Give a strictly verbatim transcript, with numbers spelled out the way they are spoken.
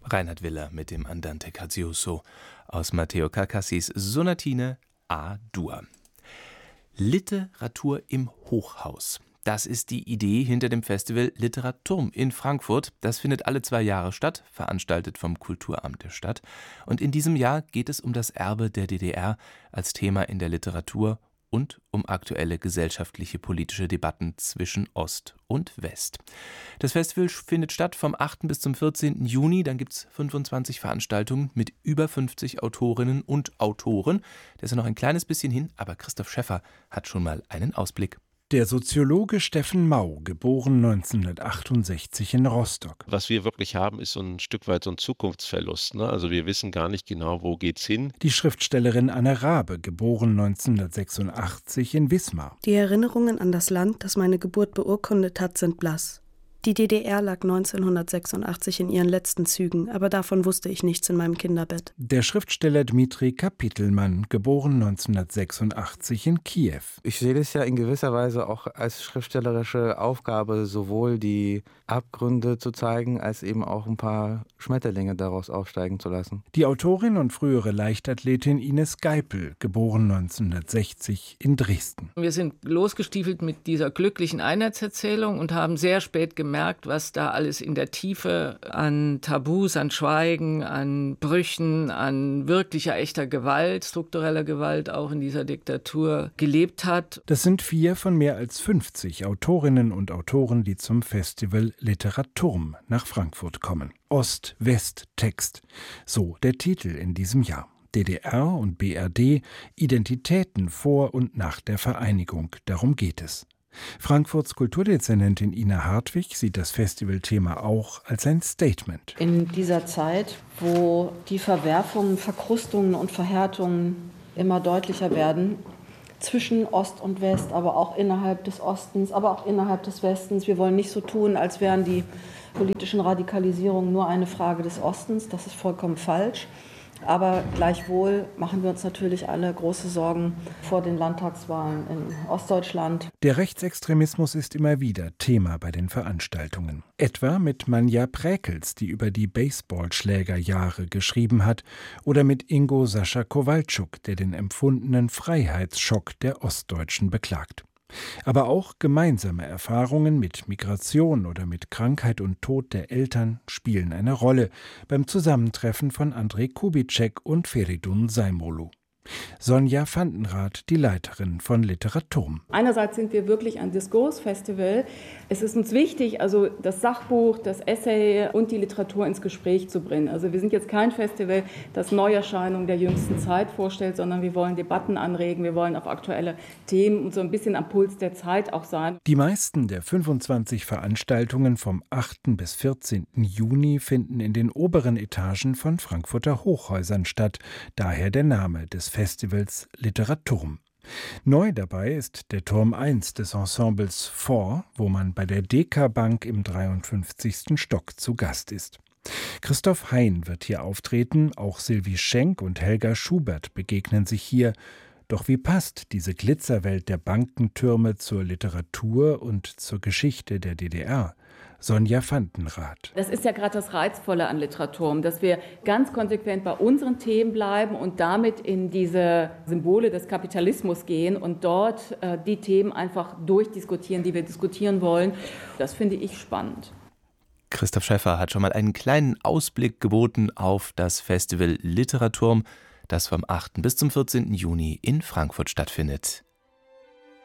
Reinhard Willer mit dem Andante Grazioso aus Matteo Carcassis Sonatine A-Dur. Literatur im Hochhaus. Das ist die Idee hinter dem Festival Literaturm in Frankfurt. Das findet alle zwei Jahre statt, veranstaltet vom Kulturamt der Stadt. Und in diesem Jahr geht es um das Erbe der D D R als Thema in der Literatur und um aktuelle gesellschaftliche politische Debatten zwischen Ost und West. Das Festival findet statt vom achten bis zum vierzehnten Juni. Dann gibt es fünfundzwanzig Veranstaltungen mit über fünfzig Autorinnen und Autoren. Das ist ja noch ein kleines bisschen hin, aber Christoph Schäffer hat schon mal einen Ausblick. Der Soziologe Steffen Mau, geboren neunzehnhundertachtundsechzig in Rostock. Was wir wirklich haben, ist so ein Stück weit so ein Zukunftsverlust. Ne? Also wir wissen gar nicht genau, wo geht's hin. Die Schriftstellerin Anne Raabe, geboren neunzehnhundertsechsundachtzig in Wismar. Die Erinnerungen an das Land, das meine Geburt beurkundet hat, sind blass. Die D D R lag neunzehnhundertsechsundachtzig in ihren letzten Zügen, aber davon wusste ich nichts in meinem Kinderbett. Der Schriftsteller Dmitri Kapitelmann, geboren neunzehnhundertsechsundachtzig in Kiew. Ich sehe das ja in gewisser Weise auch als schriftstellerische Aufgabe, sowohl die Abgründe zu zeigen, als eben auch ein paar Schmetterlinge daraus aufsteigen zu lassen. Die Autorin und frühere Leichtathletin Ines Geipel, geboren neunzehnhundertsechzig in Dresden. Wir sind losgestiefelt mit dieser glücklichen Einheitserzählung und haben sehr spät gemerkt, gemerkt, was da alles in der Tiefe an Tabus, an Schweigen, an Brüchen, an wirklicher, echter Gewalt, struktureller Gewalt auch in dieser Diktatur gelebt hat. Das sind vier von mehr als fünfzig Autorinnen und Autoren, die zum Festival Literaturm nach Frankfurt kommen. Ost-West-Text, so der Titel in diesem Jahr. D D R und B R D, Identitäten vor und nach der Vereinigung, darum geht es. Frankfurts Kulturdezernentin Ina Hartwig sieht das Festivalthema auch als ein Statement. In dieser Zeit, wo die Verwerfungen, Verkrustungen und Verhärtungen immer deutlicher werden, zwischen Ost und West, aber auch innerhalb des Ostens, aber auch innerhalb des Westens. Wir wollen nicht so tun, als wären die politischen Radikalisierungen nur eine Frage des Ostens. Das ist vollkommen falsch. Aber gleichwohl machen wir uns natürlich alle große Sorgen vor den Landtagswahlen in Ostdeutschland. Der Rechtsextremismus ist immer wieder Thema bei den Veranstaltungen. Etwa mit Manja Präkels, die über die Baseballschlägerjahre geschrieben hat, oder mit Ingo Sascha Kowalczuk, der den empfundenen Freiheitsschock der Ostdeutschen beklagt. Aber auch gemeinsame Erfahrungen mit Migration oder mit Krankheit und Tod der Eltern spielen eine Rolle beim Zusammentreffen von Andrei Kubitschek und Feridun Saimolu. Sonja Vandenrath, die Leiterin von Literaturm. Einerseits sind wir wirklich ein Diskursfestival. Es ist uns wichtig, also das Sachbuch, das Essay und die Literatur ins Gespräch zu bringen. Also wir sind jetzt kein Festival, das Neuerscheinungen der jüngsten Zeit vorstellt, sondern wir wollen Debatten anregen, wir wollen auf aktuelle Themen und so ein bisschen am Puls der Zeit auch sein. Die meisten der fünfundzwanzig Veranstaltungen vom achten bis vierzehnten Juni finden in den oberen Etagen von Frankfurter Hochhäusern statt, daher der Name des Festivals Literaturm. Neu dabei ist der Turm eins des Ensembles Four, wo man bei der Deka Bank im dreiundfünfzigsten Stock zu Gast ist. Christoph Hein wird hier auftreten, auch Sylvie Schenk und Helga Schubert begegnen sich hier. Doch wie passt diese Glitzerwelt der Bankentürme zur Literatur und zur Geschichte der D D R? Sonja Vandenrath. Das ist ja gerade das Reizvolle an Literaturm, dass wir ganz konsequent bei unseren Themen bleiben und damit in diese Symbole des Kapitalismus gehen und dort äh, die Themen einfach durchdiskutieren, die wir diskutieren wollen. Das finde ich spannend. Christoph Schäffer hat schon mal einen kleinen Ausblick geboten auf das Festival Literaturm, das vom achten bis zum vierzehnten Juni in Frankfurt stattfindet.